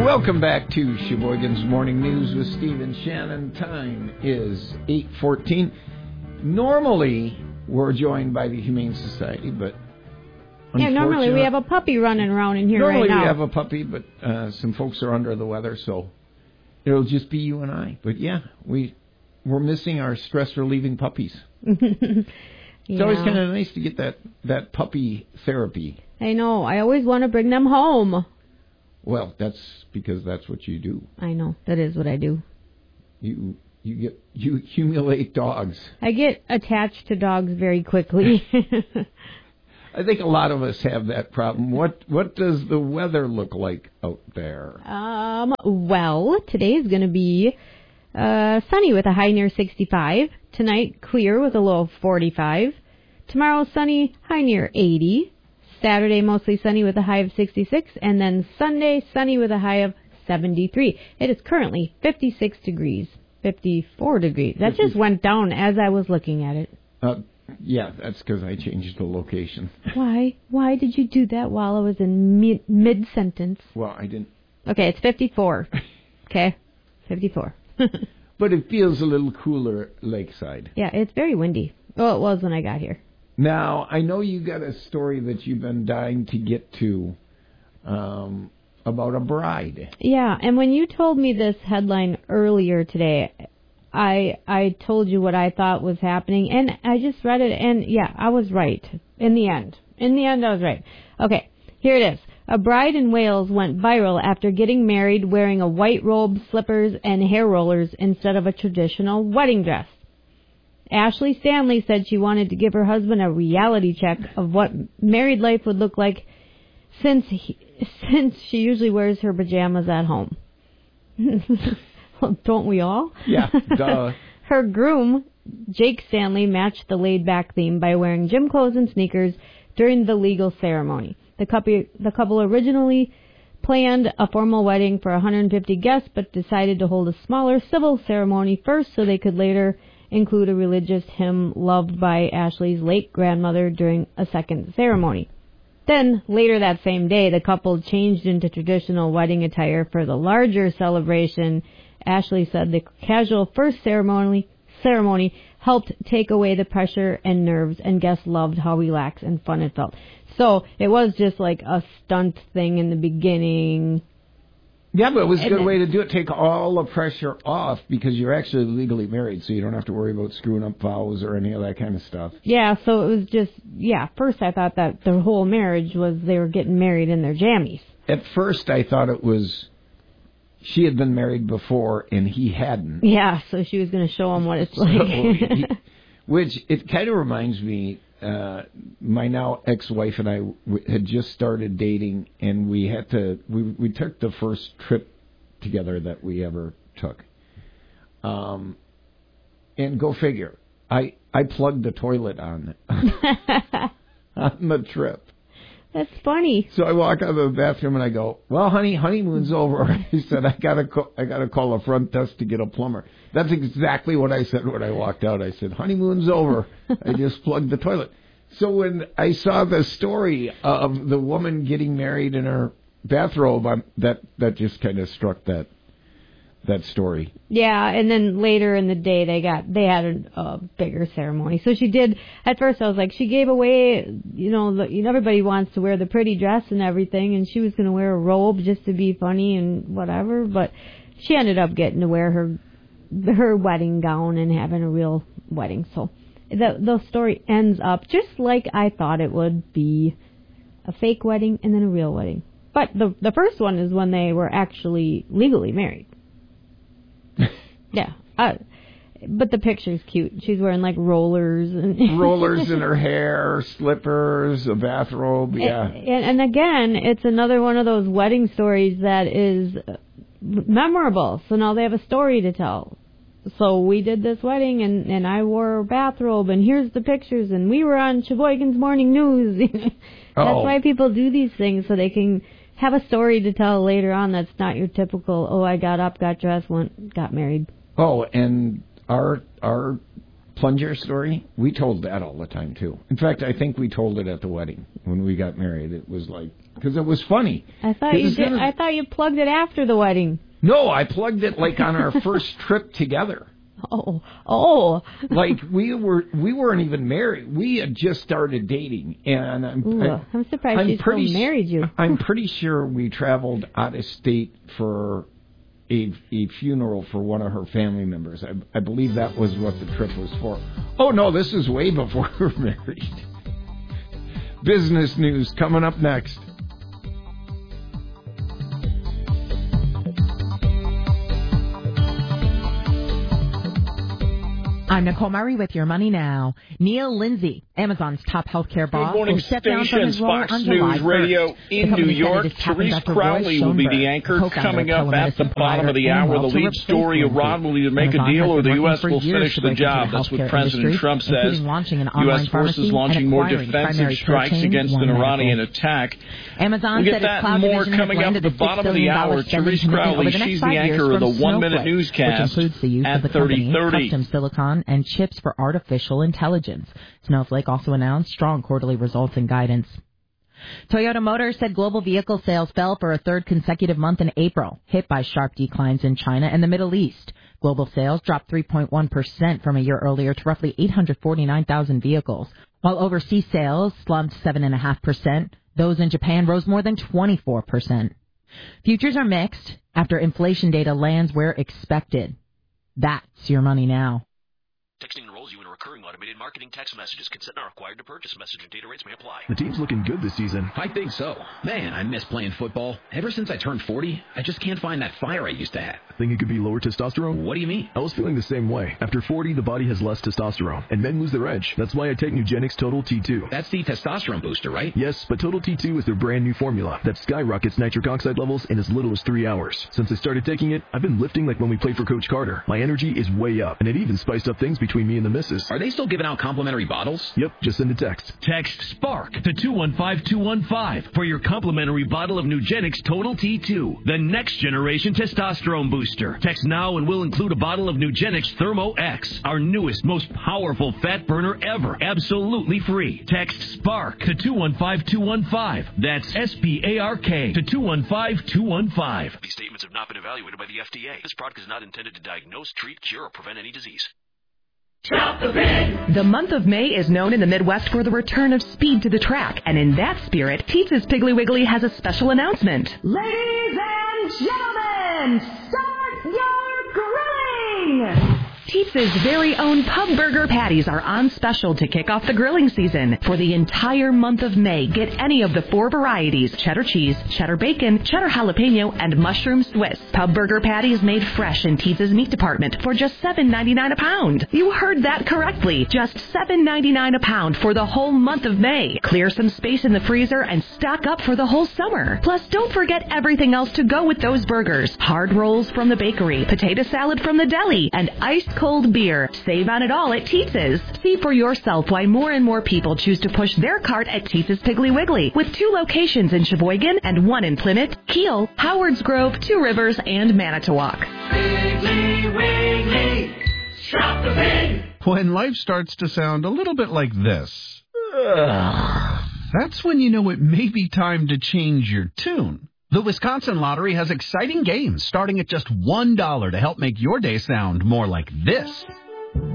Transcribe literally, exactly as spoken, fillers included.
Welcome back to Sheboygan's Morning News with Steve and Shannon. Time is eight fourteen. Normally, we're joined by the Humane Society, but yeah, normally we have a puppy running around in here normally right now. Normally we have a puppy, but uh, some folks are under the weather, so it'll just be you and I. But yeah, we, we're missing our stress-relieving puppies. It's yeah. always kind of nice to get that, that puppy therapy. I know. I always want to bring them home. Well, that's because that's what you do. I know. That is what I do. You you get you accumulate dogs. I get attached to dogs very quickly. I think a lot of us have that problem. What what does the weather look like out there? Um. Well, today is going to be uh, sunny with a high near sixty-five. Tonight, clear with a low of forty-five. Tomorrow, sunny, high near eighty. Saturday, mostly sunny with a high of sixty-six. And then Sunday, sunny with a high of seventy-three. It is currently fifty-six degrees. fifty-four degrees. That just went down as I was looking at it. Uh, yeah, that's because I changed the location. Why? Why did you do that while I was in mid- mid-sentence? Well, I didn't. Okay, it's fifty-four. Okay, fifty-four. But it feels a little cooler lakeside. Yeah, it's very windy. Well, it was when I got here. Now, I know you got a story that you've been dying to get to um, about a bride. Yeah, and when you told me this headline earlier today, I I told you what I thought was happening, and I just read it, and yeah, I was right. In the end. In the end, I was right. Okay, here it is. A bride in Wales went viral after getting married wearing a white robe, slippers, and hair rollers instead of a traditional wedding dress. Ashley Stanley said she wanted to give her husband a reality check of what married life would look like since he, since she usually wears her pajamas at home. Well, don't we all? Yeah, duh. Her groom, Jake Stanley, matched the laid-back theme by wearing gym clothes and sneakers during the legal ceremony. The couple, the couple originally planned a formal wedding for one hundred fifty guests, but decided to hold a smaller civil ceremony first so they could later include a religious hymn loved by Ashley's late grandmother during a second ceremony. Then, later that same day, the couple changed into traditional wedding attire for the larger celebration. Ashley said the casual first ceremony ceremony helped take away the pressure and nerves, and guests loved how relaxed and fun it felt. So, it was just like a stunt thing in the beginning. Yeah, but it was a good then, way to do it. Take all the pressure off because you're actually legally married, so you don't have to worry about screwing up vows or any of that kind of stuff. Yeah, so it was just, yeah, first I thought that the whole marriage was they were getting married in their jammies. At first I thought it was she had been married before and he hadn't. Yeah, so she was going to show him what it's like. So he, which, it kind of reminds me, uh, my now ex-wife and I w- had just started dating, and we had to, we we took the first trip together that we ever took. Um, and go figure, I, I plugged the toilet on, on the trip. That's funny. So I walk out of the bathroom and I go, "Well, honey, honeymoon's over." He said, "I gotta, call, I gotta call a front desk to get a plumber." That's exactly what I said when I walked out. I said, "Honeymoon's over. I just plugged the toilet." So when I saw the story of the woman getting married in her bathrobe, I'm, that that just kind of struck that that story. Yeah, and then later in the day they got they had a, a bigger ceremony. So she did. At first I was like, she gave away, you know, the, you know, everybody wants to wear the pretty dress and everything, and she was going to wear a robe just to be funny and whatever. But she ended up getting to wear her her wedding gown and having a real wedding. So the the story ends up just like I thought it would be, a fake wedding and then a real wedding. But the the first one is when they were actually legally married. Yeah, uh, but the picture's cute. She's wearing like rollers and rollers in her hair, slippers, a bathrobe. Yeah, and, and, and again, it's another one of those wedding stories that is memorable. So now they have a story to tell. So we did this wedding, and, and I wore a bathrobe, and here's the pictures, and we were on Sheboygan's Morning News. That's oh. why people do these things, so they can have a story to tell later on that's not your typical, oh, I got up, got dressed, went, got married. Oh, and our our plunger story, we told that all the time, too. In fact, I think we told it at the wedding when we got married. It was like, because it was funny. I thought you did. Gonna... I thought you plugged it after the wedding. No, I plugged it like on our first trip together. Oh, oh! Like we were, we weren't even married. We had just started dating, and I'm, Ooh, I'm, I'm surprised I'm she still married you. I'm pretty sure we traveled out of state for a, a funeral for one of her family members. I, I believe that was what the trip was for. Oh no, this is way before we were married. Business news coming up next. I'm Nicole Murray with Your Money Now. Neil Lindsay, Amazon's top healthcare boss, Good morning, will step down from his role Fox on News July Radio in New York. Therese Crowley will be the anchor. Coming up at the bottom of the hour, the lead story, Iran will either make a deal or the U S will finish the job. That's what President Trump says. U S forces launching more defensive strikes against an Iranian attack. Amazon we'll get that and more coming up at the bottom of the hour. Therese Crowley, she's the anchor of the one-minute newscast at thirty thirty. Custom silicon and chips for artificial intelligence. Snowflake also announced strong quarterly results and guidance. Toyota Motors said global vehicle sales fell for a third consecutive month in April, hit by sharp declines in China and the Middle East. Global sales dropped three point one percent from a year earlier to roughly eight hundred forty-nine thousand vehicles, while overseas sales slumped seven point five percent. Those in Japan rose more than twenty-four percent. Futures are mixed after inflation data lands where expected. That's Your Money Now. Texting enrolls you in a recurring automated marketing text messages. Consent not required to purchase. Message and data rates may apply. The team's looking good this season. I think so. Man, I miss playing football. Ever since I turned forty, I just can't find that fire I used to have. Think it could be lower testosterone? What do you mean? I was feeling the same way. After forty, the body has less testosterone, and men lose their edge. That's why I take Nugenix Total T two. That's the testosterone booster, right? Yes, but Total T two is their brand new formula that skyrockets nitric oxide levels in as little as three hours. Since I started taking it, I've been lifting like when we played for Coach Carter. My energy is way up, and it even spiced up things between me and the missus. Are they still giving out complimentary bottles? Yep, just send a text. Text SPARK to two one five two one five for your complimentary bottle of Nugenix Total T two, the next generation testosterone booster. Text now and we'll include a bottle of Nugenix Thermo X, our newest, most powerful fat burner ever, absolutely free. Text SPARK to two one five two one five. That's S P A R K to two one five two one five. These statements have not been evaluated by the F D A. This product is not intended to diagnose, treat, cure, or prevent any disease. Shop the Pig! The month of May is known in the Midwest for the return of speed to the track, and in that spirit, Teetz's Piggly Wiggly has a special announcement. Ladies and gentlemen, start your grilling! Teetz's very own pub burger patties are on special to kick off the grilling season. For the entire month of May, get any of the four varieties: cheddar cheese, cheddar bacon, cheddar jalapeno, and mushroom Swiss. Pub burger patties made fresh in Teetz's meat department for just seven ninety-nine a pound. You heard that correctly. Just seven ninety-nine a pound for the whole month of May. Clear some space in the freezer and stock up for the whole summer. Plus, don't forget everything else to go with those burgers. Hard rolls from the bakery, potato salad from the deli, and iced cold beer. Save on it all at Teetz's. See for yourself why more and more people choose to push their cart at Teetz's Piggly Wiggly, with two locations in Sheboygan and one in Plymouth, Kiel, Howards Grove, Two Rivers, and Manitowoc. Piggly Wiggly, shop the pig. When life starts to sound a little bit like this, that's when you know it may be time to change your tune. The Wisconsin Lottery has exciting games starting at just one dollar to help make your day sound more like this.